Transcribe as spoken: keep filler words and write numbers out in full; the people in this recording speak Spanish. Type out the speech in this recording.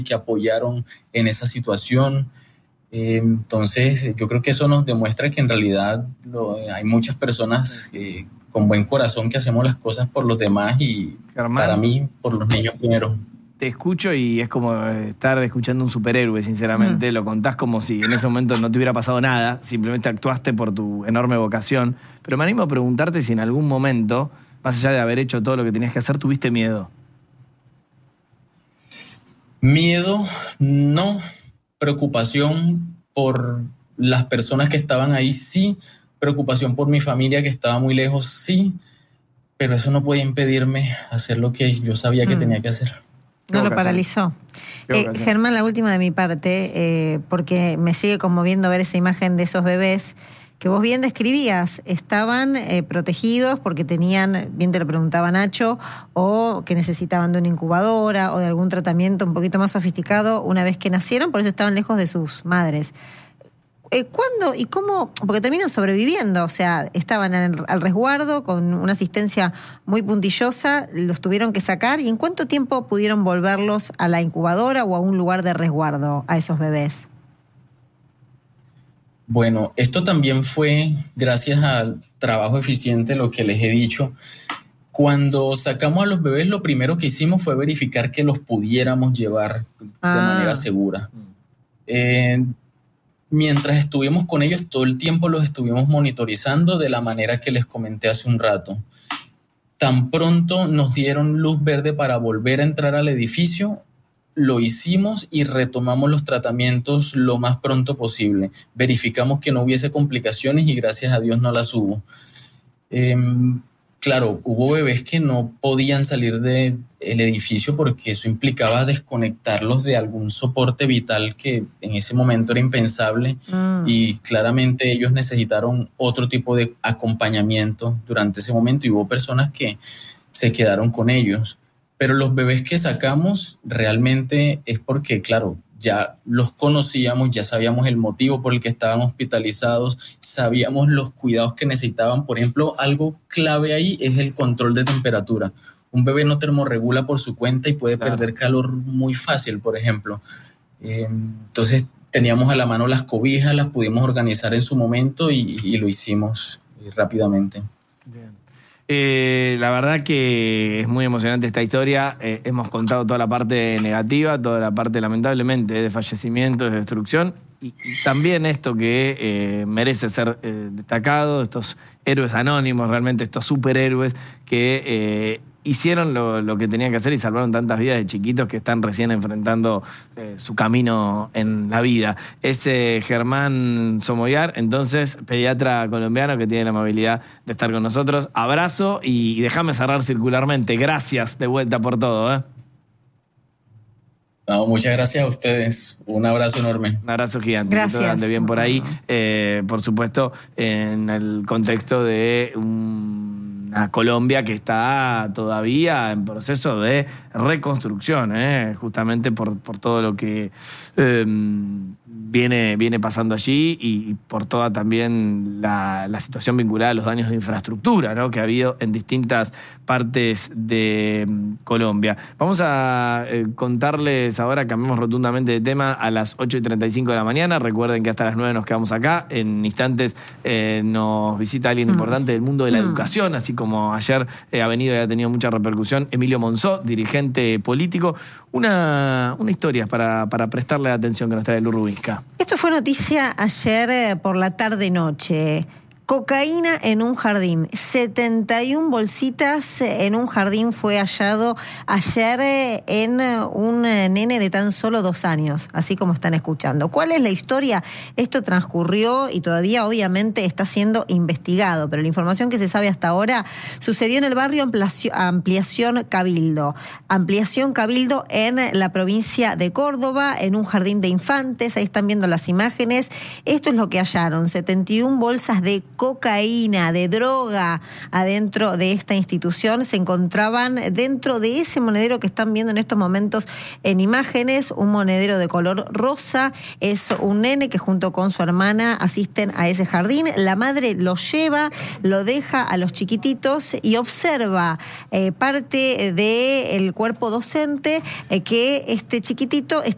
que apoyaron en esa situación. Eh, entonces, yo creo que eso nos demuestra que en realidad lo, hay muchas personas eh, con buen corazón que hacemos las cosas por los demás y Germán, para mí, por los niños primero. Te escucho y es como estar escuchando un superhéroe, sinceramente. Mm. Lo contás como si en ese momento no te hubiera pasado nada, simplemente actuaste por tu enorme vocación. Pero me animo a preguntarte si en algún momento, más allá de haber hecho todo lo que tenías que hacer, ¿tuviste miedo? Miedo, no. Preocupación por las personas que estaban ahí, sí. Preocupación por mi familia que estaba muy lejos, sí. Pero eso no podía impedirme hacer lo que yo sabía que mm. tenía que hacer. No lo paralizó. Eh, Germán, la última de mi parte, eh, porque me sigue conmoviendo ver esa imagen de esos bebés que vos bien describías. Estaban eh, protegidos porque tenían, bien te lo preguntaba Nacho, o que necesitaban de una incubadora o de algún tratamiento un poquito más sofisticado una vez que nacieron, por eso estaban lejos de sus madres. Eh, ¿Cuándo y cómo? Porque terminan sobreviviendo, o sea, estaban al, al resguardo con una asistencia muy puntillosa, los tuvieron que sacar, ¿y en cuánto tiempo pudieron volverlos a la incubadora o a un lugar de resguardo a esos bebés? Bueno, esto también fue gracias al trabajo eficiente, lo que les he dicho. Cuando sacamos a los bebés, lo primero que hicimos fue verificar que los pudiéramos llevar ah. de manera segura. Eh, Mientras estuvimos con ellos, todo el tiempo los estuvimos monitorizando de la manera que les comenté hace un rato. Tan pronto nos dieron luz verde para volver a entrar al edificio, lo hicimos y retomamos los tratamientos lo más pronto posible. Verificamos que no hubiese complicaciones y gracias a Dios no las hubo. Eh, Claro, hubo bebés que no podían salir del edificio porque eso implicaba desconectarlos de algún soporte vital que en ese momento era impensable mm. y claramente ellos necesitaron otro tipo de acompañamiento durante ese momento y hubo personas que se quedaron con ellos. Pero los bebés que sacamos realmente es porque, claro, ya los conocíamos, ya sabíamos el motivo por el que estaban hospitalizados, sabíamos los cuidados que necesitaban. Por ejemplo, algo clave ahí es el control de temperatura. Un bebé no termorregula por su cuenta y puede claro. perder calor muy fácil, por ejemplo. Eh, entonces teníamos a la mano las cobijas, las pudimos organizar en su momento y, y lo hicimos rápidamente. Bien. Eh, la verdad que es muy emocionante esta historia. Eh, hemos contado toda la parte negativa, toda la parte lamentablemente de fallecimiento, de destrucción y, y también esto que eh, merece ser eh, destacado, estos héroes anónimos, realmente estos superhéroes que eh, hicieron lo, lo que tenían que hacer y salvaron tantas vidas de chiquitos que están recién enfrentando eh, su camino en la vida. Es eh, Germán Somoyar, entonces, pediatra colombiano que tiene la amabilidad de estar con nosotros. Abrazo y, y déjame cerrar circularmente. Gracias de vuelta por todo, ¿eh? No, muchas gracias a ustedes. Un abrazo enorme. Un abrazo gigante. Gracias. Que todo ande bien por ahí. Eh, por supuesto, en el contexto de un... a Colombia que está todavía en proceso de reconstrucción, ¿eh? justamente por, por todo lo que eh, viene, viene pasando allí y, y por toda también la, la situación vinculada a los daños de infraestructura, ¿no? que ha habido en distintas partes de Colombia. Vamos a eh, contarles ahora, cambiamos rotundamente de tema, a las ocho y treinta y cinco de la mañana. Recuerden que hasta las nueve nos quedamos acá. En instantes eh, nos visita alguien mm. importante del mundo de la mm. educación, así como ayer eh, ha venido y ha tenido mucha repercusión, Emilio Monzó, dirigente político. Una, una historia para, para prestarle atención que nos trae Lu Rubinska. Esto fue noticia ayer eh, por la tarde-noche. Cocaína en un jardín. setenta y una bolsitas en un jardín fue hallado ayer en un nene de tan solo dos años, así como están escuchando. ¿Cuál es la historia? Esto transcurrió y todavía obviamente está siendo investigado, pero la información que se sabe hasta ahora sucedió en el barrio Ampliación Cabildo. Ampliación Cabildo en la provincia de Córdoba, en un jardín de infantes. Ahí están viendo las imágenes. Esto es lo que hallaron, setenta y una bolsas de cocaína, de droga, adentro de esta institución. Se encontraban dentro de ese monedero que están viendo en estos momentos en imágenes, un monedero de color rosa. Es un nene que junto con su hermana asisten a ese jardín. La madre lo lleva, lo deja a los chiquititos y observa eh, parte del cuerpo docente eh, que este chiquitito está